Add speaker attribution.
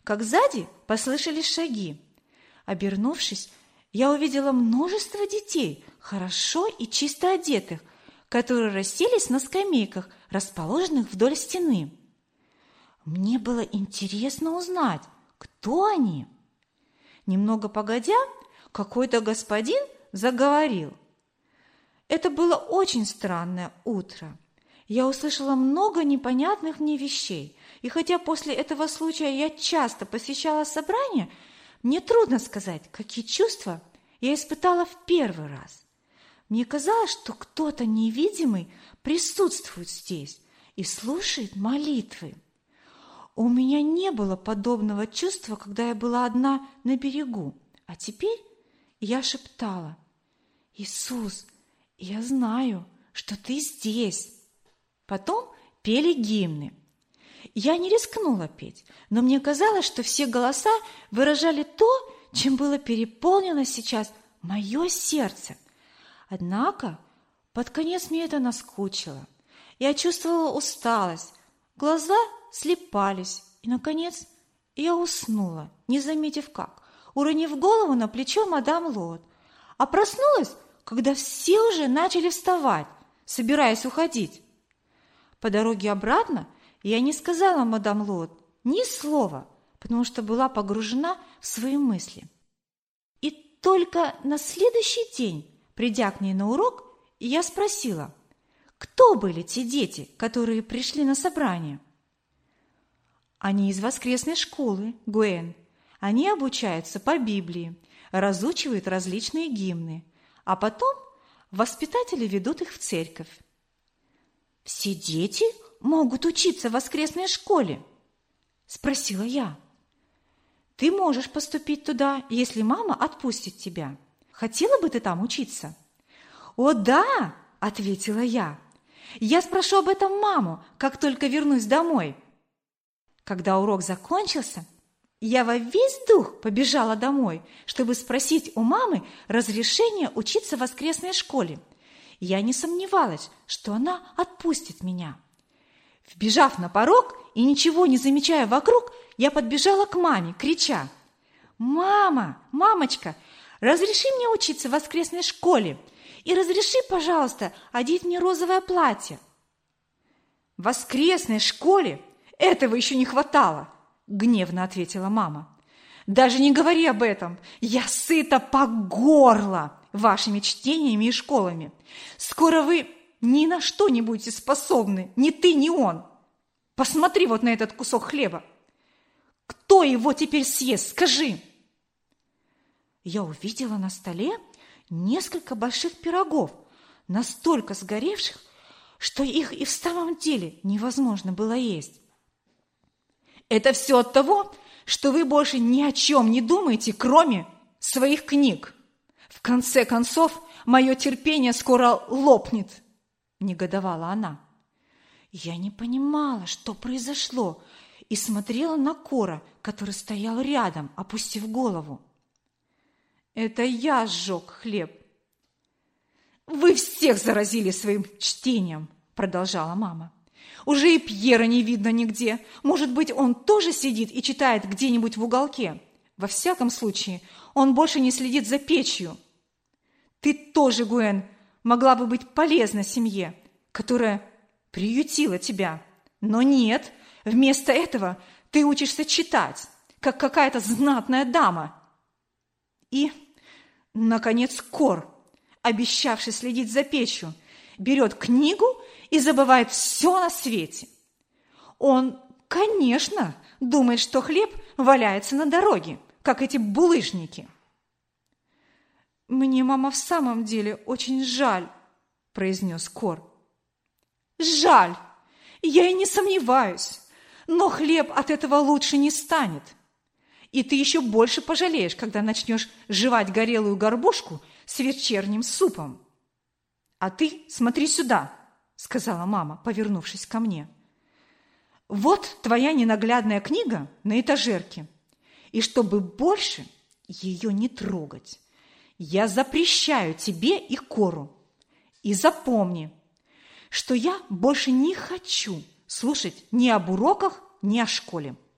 Speaker 1: как сзади послышались шаги. Обернувшись, я увидела множество детей, хорошо и чисто одетых, которые расселись на скамейках, расположенных вдоль стены. Мне было интересно узнать, кто они. Немного погодя, какой-то господин заговорил. Это было очень странное утро. Я услышала много непонятных мне вещей, и хотя после этого случая я часто посещала собрания, мне трудно сказать, какие чувства я испытала в первый раз. Мне казалось, что кто-то невидимый присутствует здесь и слушает молитвы. У меня не было подобного чувства, когда я была одна на берегу, а теперь я шептала: «Иисус, я знаю, что Ты здесь». Потом пели гимны. Я не рискнула петь, но мне казалось, что все голоса выражали то, чем было переполнено сейчас мое сердце. Однако под конец мне это наскучило. Я чувствовала усталость, глаза слепались, и, наконец, я уснула, не заметив как, уронив голову на плечо мадам Лот, а проснулась, когда все уже начали вставать, собираясь уходить. По дороге обратно я не сказала мадам Лот ни слова, потому что была погружена в свои мысли. И только на следующий день, придя к ней на урок, я спросила, кто были те дети, которые пришли на собрание. Они из воскресной школы, Гуэн. Они обучаются по Библии, разучивают различные гимны, а потом воспитатели ведут их в церковь. «Все дети могут учиться в воскресной школе?» – спросила я. «Ты можешь поступить туда, если мама отпустит тебя. Хотела бы ты там учиться?» «О, да!» – ответила я. «Я спрошу об этом маму, как только вернусь домой». Когда урок закончился, я во весь дух побежала домой, чтобы спросить у мамы разрешения учиться в воскресной школе. Я не сомневалась, что она отпустит меня. Вбежав на порог и ничего не замечая вокруг, я подбежала к маме, крича: «Мама, мамочка, разреши мне учиться в воскресной школе и разреши, пожалуйста, одеть мне розовое платье». «В воскресной школе? Этого еще не хватало!» – гневно ответила мама. «Даже не говори об этом! Я сыта по горло вашими чтениями и школами. Скоро вы ни на что не будете способны, ни ты, ни он. Посмотри вот на этот кусок хлеба. Кто его теперь съест, скажи?» Я увидела на столе несколько больших пирогов, настолько сгоревших, что их и в самом деле невозможно было есть. «Это все от того, что вы больше ни о чем не думаете, кроме своих книг. В конце концов, мое терпение скоро лопнет», – негодовала она. Я не понимала, что произошло, и смотрела на Кора, который стоял рядом, опустив голову. «Это я сжег хлеб». «Вы всех заразили своим чтением», – продолжала мама. «Уже и Пьера не видно нигде. Может быть, он тоже сидит и читает где-нибудь в уголке. Во всяком случае, он больше не следит за печью. Ты тоже, Гуэн, могла бы быть полезна семье, которая приютила тебя. Но нет, вместо этого ты учишься читать, как какая-то знатная дама». И, наконец, Кор, обещавший следить за печью, берет книгу и забывает все на свете. Он, конечно, думает, что хлеб валяется на дороге, как эти булыжники. «Мне, мама, в самом деле очень жаль», – произнес Кор. «Жаль, я и не сомневаюсь, но хлеб от этого лучше не станет. И ты еще больше пожалеешь, когда начнешь жевать горелую горбушку с вечерним супом. А ты смотри сюда», – сказала мама, повернувшись ко мне. «Вот твоя ненаглядная книга на этажерке. И чтобы больше ее не трогать, я запрещаю тебе и Кору. И запомни, что я больше не хочу слушать ни об уроках, ни о школе.